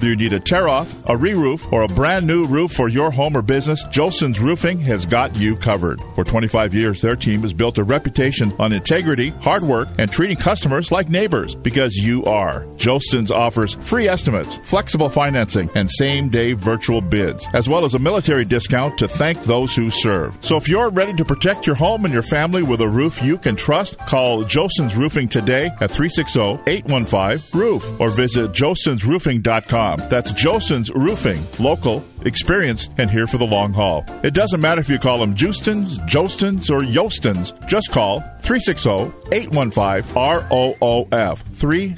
Whether you need a tear-off, a re-roof, or a brand new roof for your home or business, Jolson's Roofing has got you covered. For 25 years, their team has built a reputation on integrity, hard work, and treating customers like neighbors, because you are. Jolson's offers free estimates, flexible financing, and same-day virtual bids, as well as a military discount to thank those who serve. So if you're ready to protect your home and your family with a roof you can trust, call Jolson's Roofing today at 360-815-ROOF or visit jolsonsroofing.com. That's Jolson's Roofing, local, experienced, and here for the long haul. It doesn't matter if you call them Justins, Jostins, or Yostins. Just call 360-815-ROOF.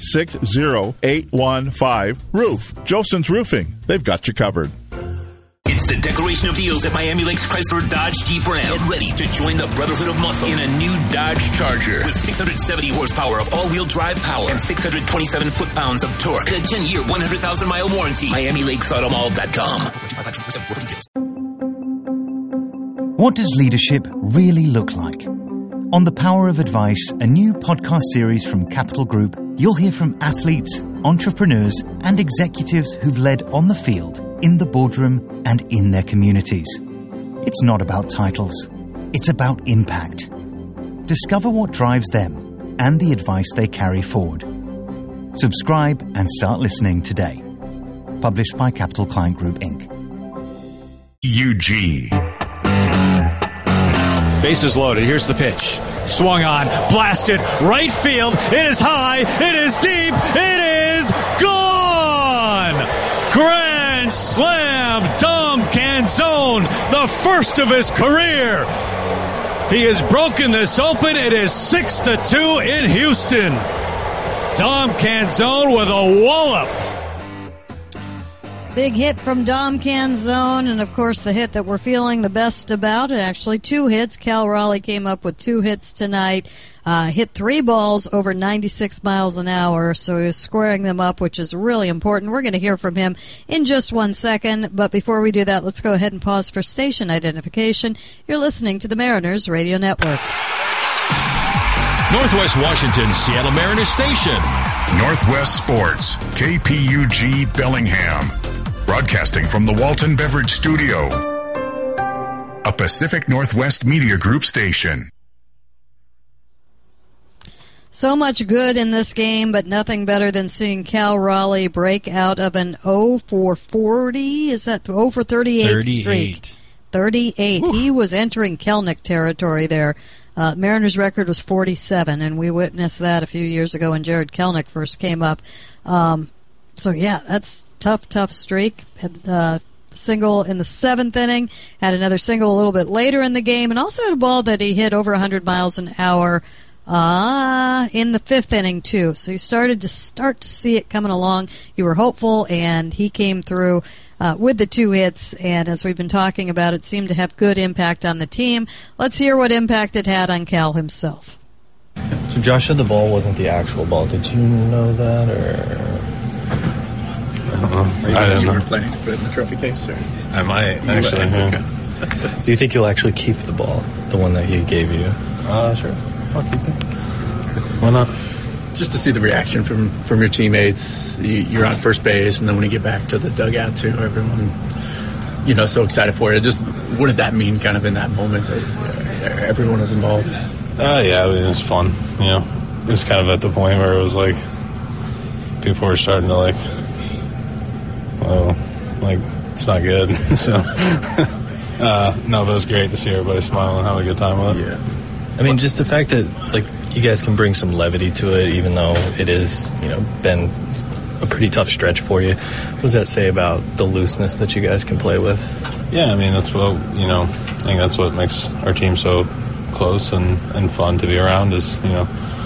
360-815-ROOF. Jolson's Roofing. They've got you covered. It's the declaration of deals at Miami Lakes Chrysler Dodge Jeep Ram. Get ready to join the Brotherhood of Muscle in a new Dodge Charger with 670 horsepower of all-wheel drive power and 627 foot-pounds of torque. And a 10-year, 100,000-mile warranty. MiamiLakesAutomall.com. What does leadership really look like? On The Power of Advice, a new podcast series from Capital Group, you'll hear from athletes, entrepreneurs, and executives who've led on the field, in the boardroom, and in their communities. It's not about titles. It's about impact. Discover what drives them and the advice they carry forward. Subscribe and start listening today. Published by Capital Client Group, Inc. UG. Bases loaded. Here's the pitch. Swung on. Blasted. Right field. It is high. It is deep. It is gone. Grand slam. Dom Canzone, the first of his career. He has broken this open. It is 6-2 in Houston. Dom Canzone with a wallop. Big hit from Dom Canzone, and of course the hit that we're feeling the best about, actually two hits. Cal Raleigh came up with two hits tonight, hit three balls over 96 miles an hour, so he was squaring them up, which is really important. We're going to hear from him in just 1 second, but before we do that, let's go ahead and pause for station identification. You're listening to the Mariners Radio Network. Northwest Washington's Seattle Mariners Station. Northwest Sports, KPUG Bellingham. Broadcasting from the Walton Beverage Studio. A Pacific Northwest Media Group station. So much good in this game, but nothing better than seeing Cal Raleigh break out of an 0 for 40. Is that 0 for 38 streak? 38. Whew. He was entering Kelnick territory there. Mariners' record was 47, and we witnessed that a few years ago when Jared Kelnick first came up. So, yeah, that's tough streak. Had single in the seventh inning, had another single a little bit later in the game, and also had a ball that he hit over 100 miles an hour in the fifth inning, too. So you started to see it coming along. You were hopeful, and he came through with the two hits, and as we've been talking about, it seemed to have good impact on the team. Let's hear what impact it had on Cal himself. So Josh said the ball wasn't the actual ball. Did you know that, or...? I don't know. You were planning to put it in the trophy case? Or? I might, actually. Yeah. Okay. Do you think you'll actually keep the ball, the one that he gave you? Sure. I'll keep it. Why not? Just to see the reaction from your teammates. You're on first base, and then when you get back to the dugout, too, everyone, so excited for it. Just what did that mean kind of in that moment that everyone was involved? Yeah, I mean, it was fun. It was kind of at the point where it was like people were starting to it's not good. So, no, but it was great to see everybody smile and have a good time with it. Yeah. I mean, just the fact that, you guys can bring some levity to it, even though it is, been a pretty tough stretch for you. What does that say about the looseness that you guys can play with? Yeah, I mean, that's what, I think that's what makes our team so close and fun to be around is, we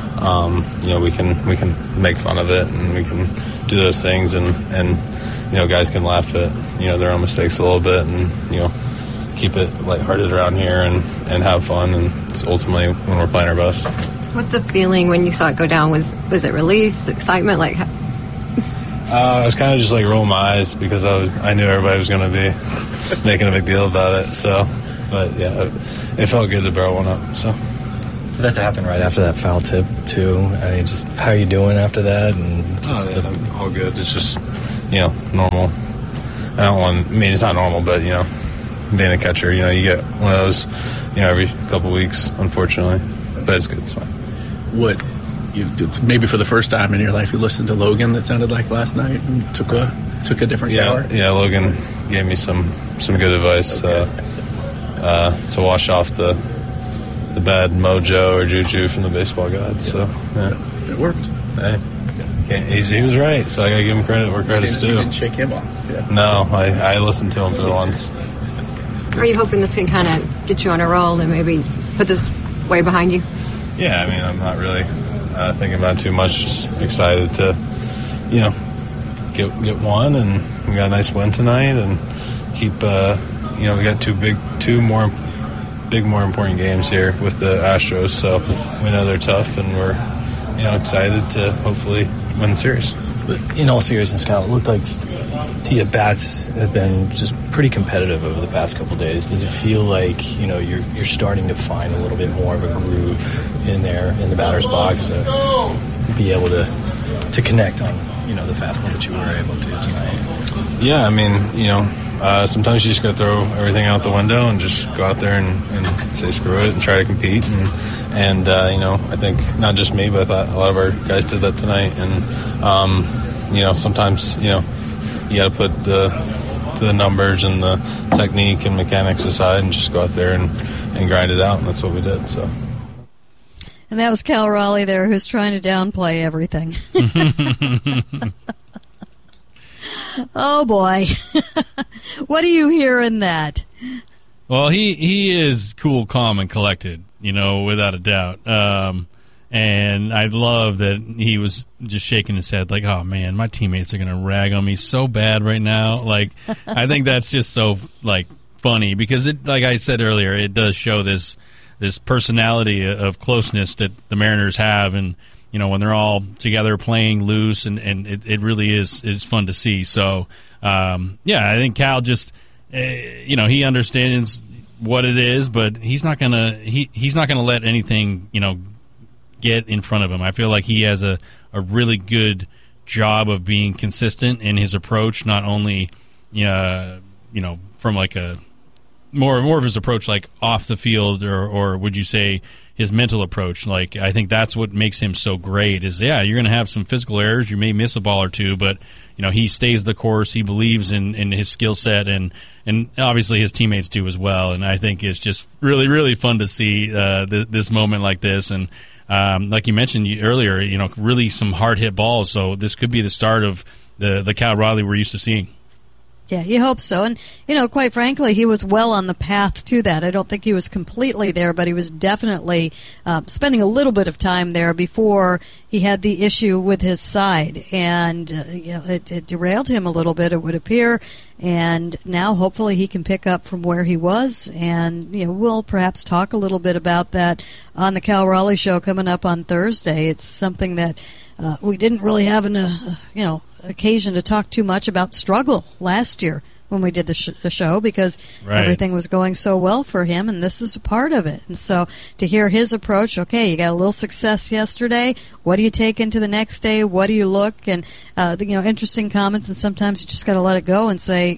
can make fun of it and we can do those things and guys can laugh at, their own mistakes a little bit and, keep it lighthearted around here and have fun, and it's ultimately when we're playing our best. What's the feeling when you saw it go down? Was it relief? Was it excitement? I was kind of just rolling my eyes because I knew everybody was going to be making a big deal about it. So, but yeah, it felt good to barrel one up. So. For that to happen right after that foul tip too. I mean, just how are you doing after that? And just all good. It's just normal. I mean, it's not normal, but, being a catcher, you get one of those, every couple weeks, unfortunately. But it's good. It's fine. What maybe for the first time in your life you listened to Logan, that sounded like last night, and took a different shower? Yeah, Logan gave me some good advice to wash off the bad mojo or juju from the baseball gods. So it worked. Hey, he was right, so I gotta give him credit where credit's due. You didn't shake him off. Yeah. No, I listened to him for once. Are you hoping this can kind of get you on a roll and maybe put this way behind you? Yeah, I mean, I'm not really thinking about it too much. Just excited to, get one, and we got a nice win tonight, and keep. We got two more important games here with the Astros, so we know they're tough, and we're, excited to hopefully win the series. But in all seriousness, Kyle, it looked like the at-bats have been just pretty competitive over the past couple of days. Does it feel like, you're starting to find a little bit more of a groove in there in the batter's box to be able to connect on, the fastball that you were able to tonight? Yeah, I mean, sometimes you just got to throw everything out the window and just go out there and say screw it and try to compete. And I think not just me, but I thought a lot of our guys did that tonight. And, sometimes, you got to put the numbers and the technique and mechanics aside and just go out there and grind it out. And that's what we did. So. And that was Cal Raleigh there, who's trying to downplay everything. Oh, boy. What do you hear in that? Well, he is cool, calm, and collected, without a doubt. And I love that he was just shaking his head like, oh, man, my teammates are going to rag on me so bad right now. Like, I think that's just so, funny because, like I said earlier, it does show this personality of closeness that the Mariners have, and when they're all together playing loose, and it really is fun to see. So, I think Cal just, he understands what it is, but he's not gonna let anything, get in front of him. I feel like he has a really good job of being consistent in his approach, not only, from like a more of his approach, like off the field, or would you say his mental approach. Like, I think that's what makes him so great is, you're going to have some physical errors. You may miss a ball or two, but, he stays the course. He believes in his skill set, and obviously his teammates do as well. And I think it's just really, really fun to see this moment like this. And like you mentioned earlier, really some hard-hit balls. So this could be the start of the Cal Raleigh we're used to seeing. Yeah, you hope so. And, quite frankly, he was well on the path to that. I don't think he was completely there, but he was definitely spending a little bit of time there before he had the issue with his side. And, it derailed him a little bit, it would appear. And now hopefully he can pick up from where he was. And, we'll perhaps talk a little bit about that on the Cal Raleigh Show coming up on Thursday. It's something that we didn't really have occasion to talk too much about struggle last year when we did the show because everything was going so well for him, and this is a part of it. And so to hear his approach, okay, you got a little success yesterday, what do you take into the next day, what do you look, and interesting comments, and sometimes you just got to let it go and say,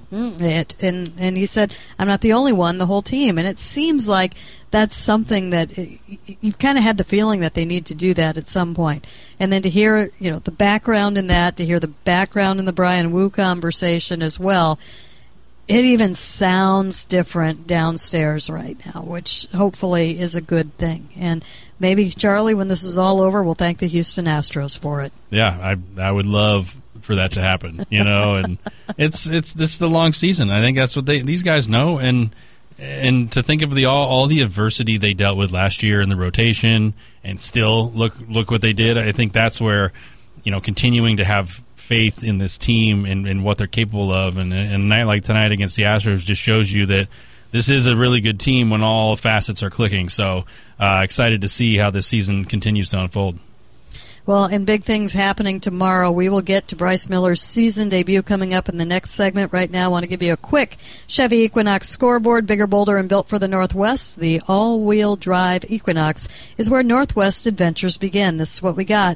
and he said, I'm not the only one, the whole team. And it seems like that's something that you've kind of had the feeling that they need to do that at some point. And then to hear, the background in that, to hear the background in the Brian Wu conversation as well, it even sounds different downstairs right now, which hopefully is a good thing. And maybe, Charlie, when this is all over, we'll thank the Houston Astros for it. Yeah, I would love for that to happen, and this is the long season. I think that's what these guys know, and to think of all the adversity they dealt with last year in the rotation, and still look what they did. I think that's where, continuing to have faith in this team and what they're capable of, and a night like tonight against the Astros just shows you that this is a really good team when all facets are clicking. So excited to see how this season continues to unfold. Well, and big things happening tomorrow. We will get to Bryce Miller's season debut coming up in the next segment. Right now, I want to give you a quick Chevy Equinox scoreboard. Bigger, bolder, and built for the Northwest. The all-wheel drive Equinox is where Northwest adventures begin. This is what we got.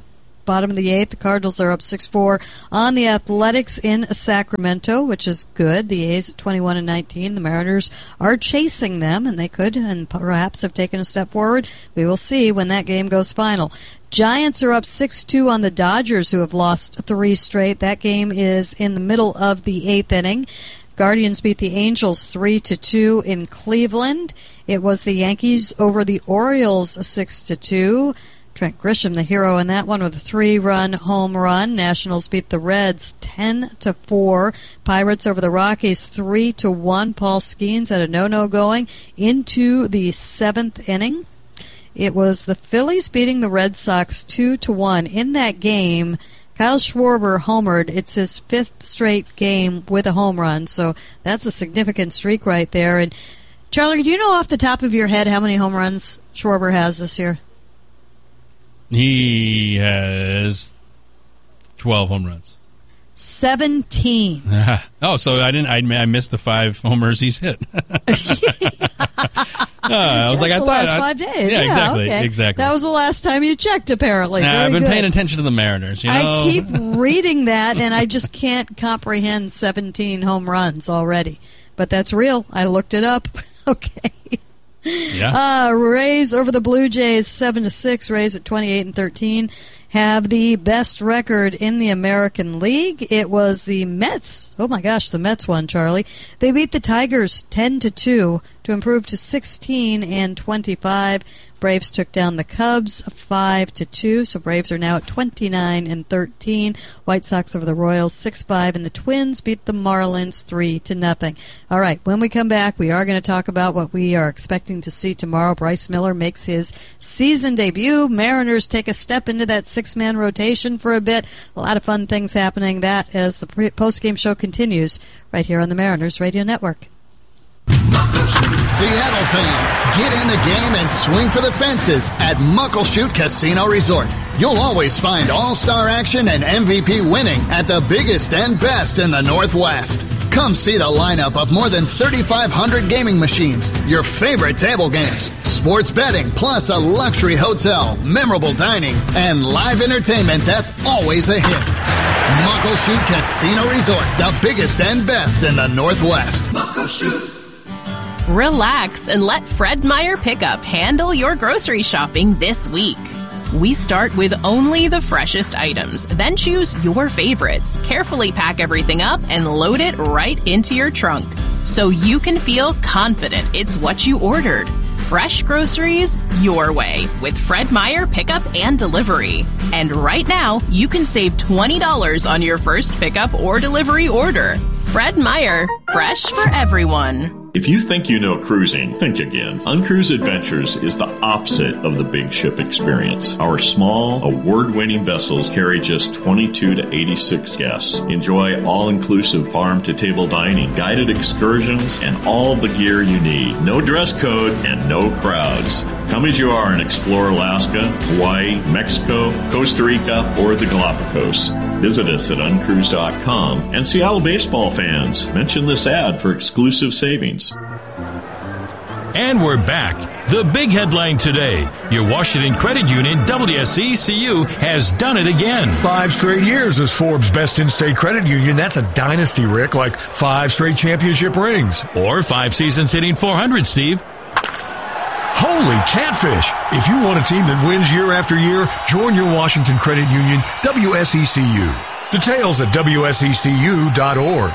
bottom of the 8th. The Cardinals are up 6-4 on the Athletics in Sacramento, which is good. The A's at 21-19. The Mariners are chasing them, and they could and perhaps have taken a step forward. We will see when that game goes final. Giants are up 6-2 on the Dodgers, who have lost 3 straight. That game is in the middle of the 8th inning. Guardians beat the Angels 3-2 in Cleveland. It was the Yankees over the Orioles 6-2. Trent Grisham, the hero in that one, with a 3-run home run. Nationals beat the Reds 10-4. Pirates over the Rockies 3-1. Paul Skeens had a no-no going into the 7th inning. It was the Phillies beating the Red Sox 2-1. In that game, Kyle Schwarber homered. It's his 5th straight game with a home run, so that's a significant streak right there. And Charlie, do you know off the top of your head how many home runs Schwarber has this year? He has 12 home runs. 17. Oh, so I missed the 5 homers he's hit. I was like, I the thought last 5 days. Yeah, exactly, okay. exactly. That was the last time you checked, apparently. I've been good. paying attention to the Mariners. You know? I keep reading that, and I just can't comprehend 17 home runs already. But that's real. I looked it up. Okay. Yeah. Rays over the Blue Jays 7-6. Rays at 28-13 have the best record in the American League. It was the Mets. Oh my gosh, the Mets won, Charlie. They beat the Tigers 10-2 to improve to 16-25. Braves took down the Cubs 5-2, so Braves are now at 29-13. White Sox over the Royals 6-5, and the Twins beat the Marlins 3-0. All right, when we come back, we are going to talk about what we are expecting to see tomorrow. Bryce Miller makes his season debut. Mariners take a step into that 6-man rotation for a bit. A lot of fun things happening. That as the post-game show continues right here on the Mariners Radio Network. Seattle fans, get in the game and swing for the fences at Muckleshoot Casino Resort. You'll always find all-star action and MVP winning at the biggest and best in the Northwest. Come see the lineup of more than 3,500 gaming machines, your favorite table games, sports betting, plus a luxury hotel, memorable dining, and live entertainment that's always a hit. Muckleshoot Casino Resort, the biggest and best in the Northwest. Muckleshoot. Relax and let Fred Meyer Pickup handle your grocery shopping this week. We start with only the freshest items, then choose your favorites, carefully pack everything up, and load it right into your trunk so you can feel confident it's what you ordered. Fresh groceries your way with Fred Meyer Pickup and Delivery. And right now, you can save $20 on your first pickup or delivery order. Fred Meyer, fresh for everyone. If you think you know cruising, think again. Uncruise Adventures is the opposite of the big ship experience. Our small, award-winning vessels carry just 22 to 86 guests. Enjoy all-inclusive farm-to-table dining, guided excursions, and all the gear you need. No dress code and no crowds. Come as you are and explore Alaska, Hawaii, Mexico, Costa Rica, or the Galapagos. Visit us at uncruise.com. And Seattle baseball fans, mention this ad for exclusive savings. And we're back. The big headline today. Your Washington Credit Union, WSECU, has done it again. 5 straight years as Forbes' best in-state credit union. That's a dynasty, Rick, like 5 straight championship rings. Or 5 seasons hitting 400, Steve. Holy catfish! If you want a team that wins year after year, join your Washington Credit Union, WSECU. Details at WSECU.org.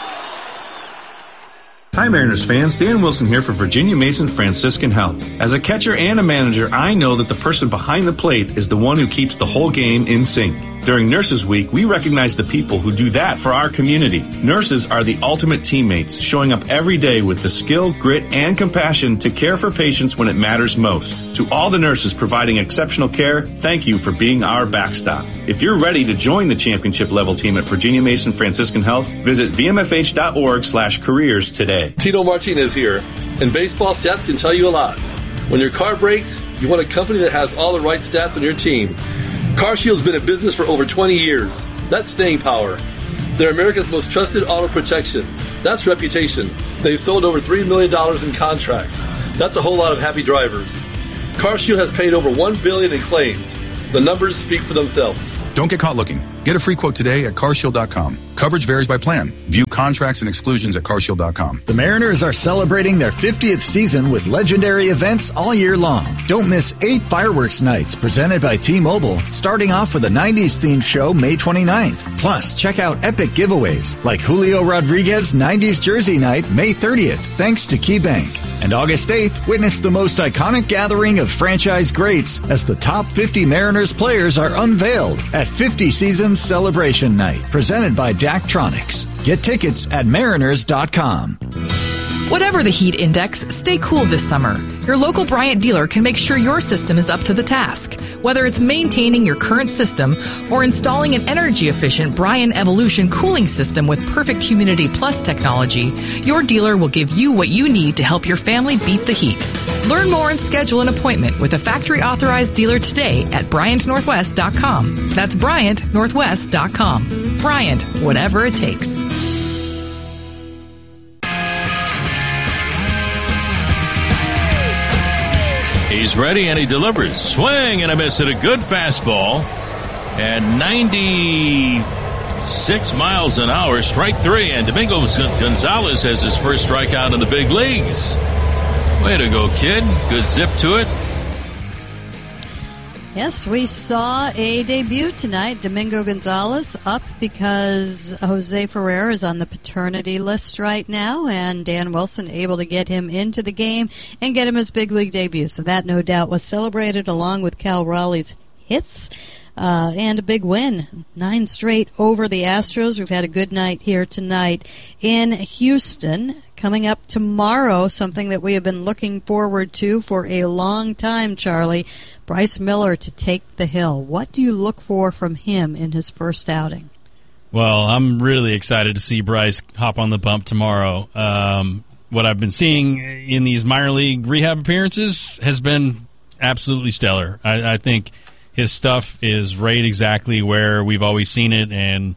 Hi Mariners fans, Dan Wilson here for Virginia Mason Franciscan Health. As a catcher and a manager, I know that the person behind the plate is the one who keeps the whole game in sync. During Nurses Week, we recognize the people who do that for our community. Nurses are the ultimate teammates, showing up every day with the skill, grit, and compassion to care for patients when it matters most. To all the nurses providing exceptional care, thank you for being our backstop. If you're ready to join the championship level team at Virginia Mason Franciscan Health, visit vmfh.org/careers today. Tito Martinez here, and baseball stats can tell you a lot. When your car breaks, you want a company that has all the right stats on your team. CarShield's been in business for over 20 years. That's staying power. They're America's most trusted auto protection. That's reputation. They've sold over $3 million in contracts. That's a whole lot of happy drivers. CarShield has paid over $1 billion in claims. The numbers speak for themselves. Don't get caught looking. Get a free quote today at carshield.com. Coverage varies by plan. View contracts and exclusions at carshield.com. The Mariners are celebrating their 50th season with legendary events all year long. Don't miss 8 fireworks nights presented by T-Mobile, starting off with a 90s themed show May 29th. Plus, check out epic giveaways like Julio Rodriguez 90s jersey night May 30th, thanks to KeyBank. And August 8th, witness the most iconic gathering of franchise greats as the top 50 Mariners players are unveiled at 50 Seasons Celebration Night, presented by Daktronics. Get tickets at mariners.com. Whatever the heat index, stay cool this summer. Your local Bryant dealer can make sure your system is up to the task. Whether it's maintaining your current system or installing an energy-efficient Bryant Evolution cooling system with Perfect Humidity Plus technology, your dealer will give you what you need to help your family beat the heat. Learn more and schedule an appointment with a factory-authorized dealer today at BryantNorthwest.com. That's BryantNorthwest.com. Bryant, whatever it takes. He's ready and he delivers. Swing and a miss at a good fastball. At 96 miles an hour, strike 3. And Domingo Gonzalez has his first strikeout in the big leagues. Way to go, kid. Good zip to it. Yes, we saw a debut tonight. Domingo Gonzalez up because Jose Ferrer is on the paternity list right now, and Dan Wilson able to get him into the game and get him his big league debut. So that, no doubt, was celebrated along with Cal Raleigh's hits. And a big win, 9 straight over the Astros. We've had a good night here tonight in Houston. Coming up tomorrow, something that we have been looking forward to for a long time, Charlie, Bryce Miller to take the hill. What do you look for from him in his first outing? Well, I'm really excited to see Bryce hop on the bump tomorrow. What I've been seeing in these minor league rehab appearances has been absolutely stellar. I think his stuff is right exactly where we've always seen it, and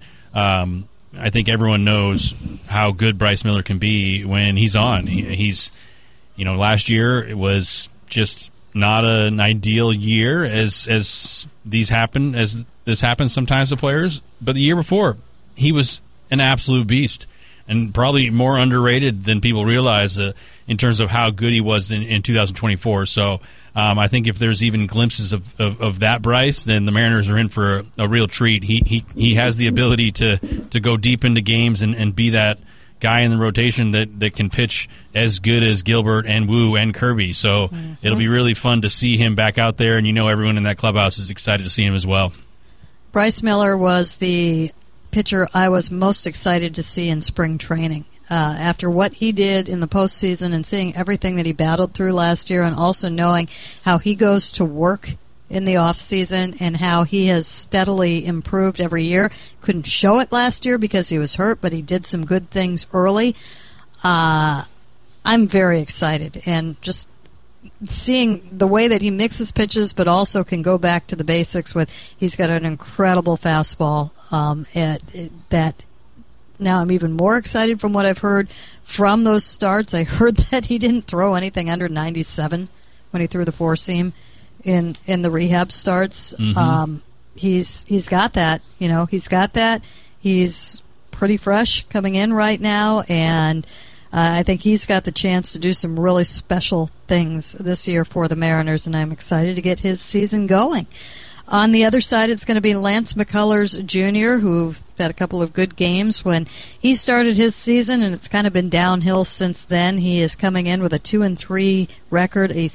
I think everyone knows how good Bryce Miller can be when he's on. He's, last year it was just not an ideal year as this happens sometimes to players, but the year before he was an absolute beast and probably more underrated than people realize in terms of how good he was in 2024. So I think if there's even glimpses of that Bryce, then the Mariners are in for a real treat. He has the ability to go deep into games and be that guy in the rotation that can pitch as good as Gilbert and Wu and Kirby. So it'll be really fun to see him back out there, and everyone in that clubhouse is excited to see him as well. Bryce Miller was the pitcher I was most excited to see in spring training. After what he did in the postseason and seeing everything that he battled through last year, and also knowing how he goes to work in the off season and how he has steadily improved every year. Couldn't show it last year because he was hurt, but he did some good things early. I'm very excited, and just seeing the way that he mixes pitches but also can go back to the basics with, he's got an incredible fastball that now I'm even more excited from what I've heard from those starts. I heard that he didn't throw anything under 97 when he threw the four-seam in the rehab starts. Mm-hmm. He's got that. He's got that. He's pretty fresh coming in right now, and I think he's got the chance to do some really special things this year for the Mariners, and I'm excited to get his season going. On the other side, it's going to be Lance McCullers Jr., who had a couple of good games when he started his season, and it's kind of been downhill since then. He is coming in with a 2-3 record, a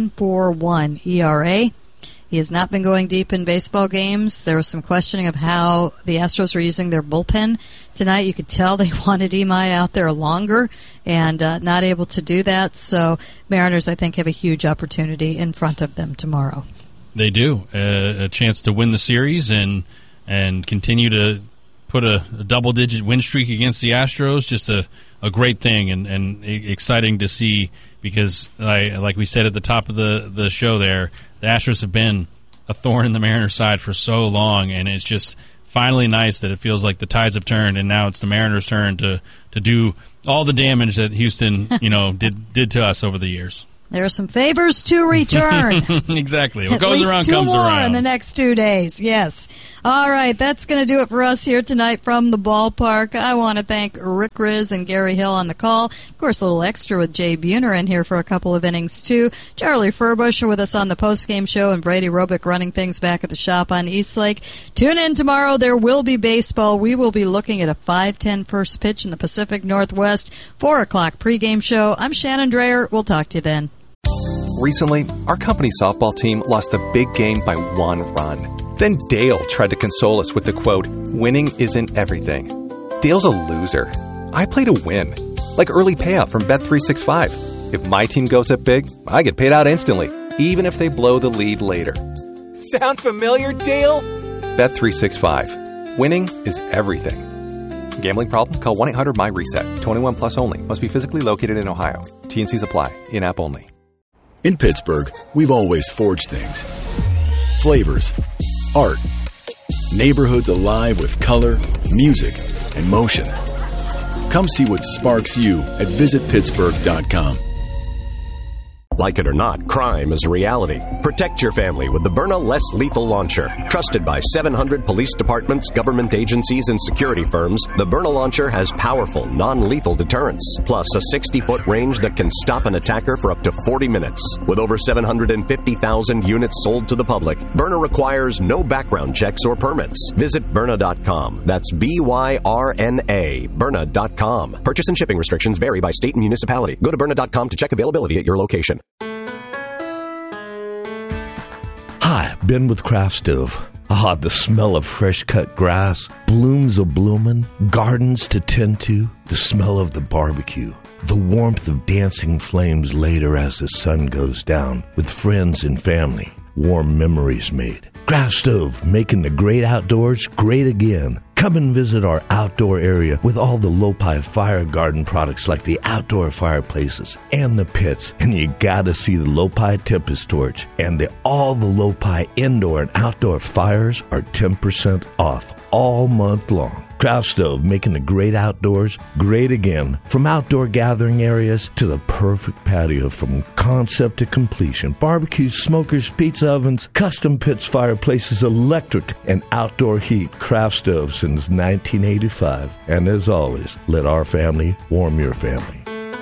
7.41 ERA. He has not been going deep in baseball games. There was some questioning of how the Astros were using their bullpen tonight. You could tell they wanted Imai out there longer and not able to do that. So Mariners, I think, have a huge opportunity in front of them tomorrow. They do. A chance to win the series and continue to put a double-digit win streak against the Astros. Just a great thing and exciting to see because, like we said at the top of the show there, the Astros have been a thorn in the Mariners' side for so long, and it's just finally nice that it feels like the tides have turned, and now it's the Mariners' turn to do all the damage that Houston did to us over the years. There are some favors to return. Exactly. What At goes least around two comes more around. in the next 2 days. Yes. All right. That's going to do it for us here tonight from the ballpark. I want to thank Rick Riz and Gary Hill on the call. Of course, a little extra with Jay Buhner in here for a couple of innings, too. Charlie Furbush with us on the postgame show, and Brady Robick running things back at the shop on Eastlake. Tune in tomorrow. There will be baseball. We will be looking at a 5:10 first pitch in the Pacific Northwest, 4 o'clock pregame show. I'm Shannon Dreyer. We'll talk to you then. Recently, our company softball team lost the big game by 1 run. Then Dale tried to console us with the quote, "Winning isn't everything." Dale's a loser. I play to win, like early payout from Bet365. If my team goes up big, I get paid out instantly, even if they blow the lead later. Sound familiar, Dale? Bet365. Winning is everything. Gambling problem? Call 1-800-MY-RESET. 21 plus only. Must be physically located in Ohio. T&Cs apply. In-app only. In Pittsburgh, we've always forged things. Flavors, art, neighborhoods alive with color, music, and motion. Come see what sparks you at visitpittsburgh.com. Like it or not, crime is a reality. Protect your family with the Byrna Less Lethal Launcher. Trusted by 700 police departments, government agencies, and security firms, the Byrna Launcher has powerful, non-lethal deterrence, plus a 60-foot range that can stop an attacker for up to 40 minutes. With over 750,000 units sold to the public, Byrna requires no background checks or permits. Visit Byrna.com. That's B-Y-R-N-A, Byrna.com. Purchase and shipping restrictions vary by state and municipality. Go to Byrna.com to check availability at your location. Hi, Ben with Craft Stove. Ah, the smell of fresh-cut grass, blooms a-bloomin', gardens to tend to, the smell of the barbecue, the warmth of dancing flames later as the sun goes down, with friends and family, warm memories made. Craft Stove, making the great outdoors great again. Come and visit our outdoor area with all the Lopi Fire Garden products like the outdoor fireplaces and the pits. And you gotta see the Lopi Tempest Torch. And all the Lopi indoor and outdoor fires are 10% off all month long. Craft Stove, making the great outdoors great again. From outdoor gathering areas to the perfect patio, from concept to completion. Barbecues, smokers, pizza ovens, custom pits, fireplaces, electric and outdoor heat. Craft Stove since 1985. And as always, let our family warm your family.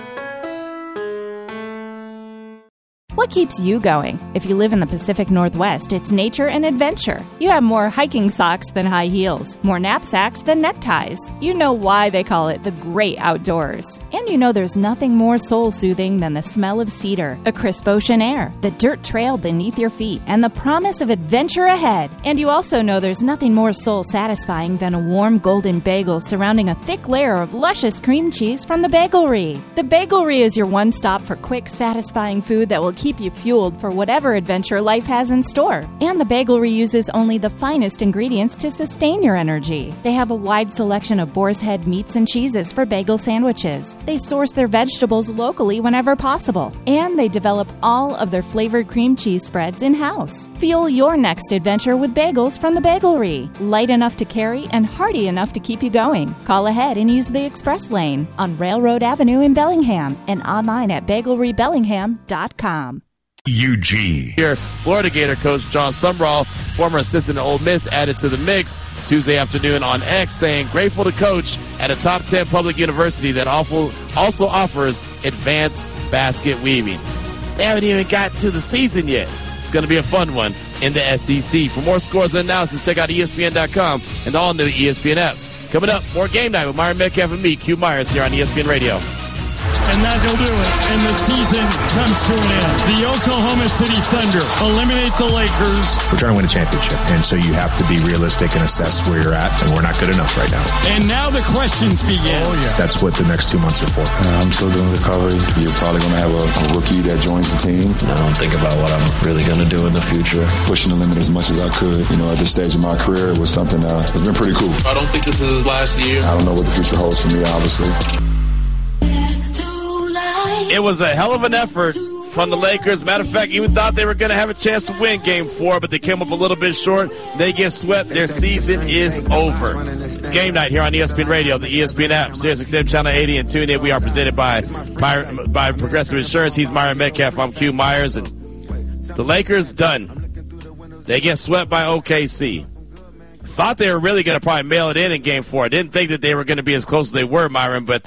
What keeps you going? If you live in the Pacific Northwest, it's nature and adventure. You have more hiking socks than high heels, more knapsacks than neckties. You know why they call it the great outdoors. And you know there's nothing more soul-soothing than the smell of cedar, a crisp ocean air, the dirt trail beneath your feet, and the promise of adventure ahead. And you also know there's nothing more soul-satisfying than a warm golden bagel surrounding a thick layer of luscious cream cheese from the Bagelry. The Bagelry is your one-stop for quick, satisfying food that will keep you fueled for whatever adventure life has in store. And the Bagelry uses only the finest ingredients to sustain your energy. They have a wide selection of boar's head meats and cheeses for bagel sandwiches. They source their vegetables locally whenever possible. And they develop all of their flavored cream cheese spreads in-house. Fuel your next adventure with bagels from the Bagelry. Light enough to carry and hearty enough to keep you going. Call ahead and use the express lane on Railroad Avenue in Bellingham and online at BagelryBellingham.com. UG. Here, Florida Gator coach John Sumrall, former assistant at Ole Miss, added to the mix Tuesday afternoon on X, saying grateful to coach at a top 10 public university that also offers advanced basket weaving. They haven't even got to the season yet. It's going to be a fun one in the SEC. For more scores and analysis, check out ESPN.com and the all-new ESPN app. Coming up, more Game Night with Myron Metcalf and me, Q Myers, here on ESPN Radio. And that'll do it. And the season comes to an end. The Oklahoma City Thunder eliminate the Lakers. We're trying to win a championship, and so you have to be realistic and assess where you're at, and we're not good enough right now. And now the questions begin. Oh, yeah. That's what the next 2 months are for. I'm still doing recovery. You're probably going to have a rookie that joins the team. I don't think about what I'm really going to do in the future. Pushing the limit as much as I could. You know, at this stage of my career, it was something that's been pretty cool. I don't think this is his last year. I don't know what the future holds for me, obviously. It was a hell of an effort from the Lakers. Matter of fact, even thought they were going to have a chance to win Game 4, but they came up a little bit short. They get swept. Their season is over. It's game night here on ESPN Radio, the ESPN app, SiriusXM Channel 80, and tune in. We are presented by Progressive Insurance. He's Myron Metcalf. I'm Q Myers. And the Lakers, done. They get swept by OKC. Thought they were really going to probably mail it in Game 4. I didn't think that they were going to be as close as they were, Myron, but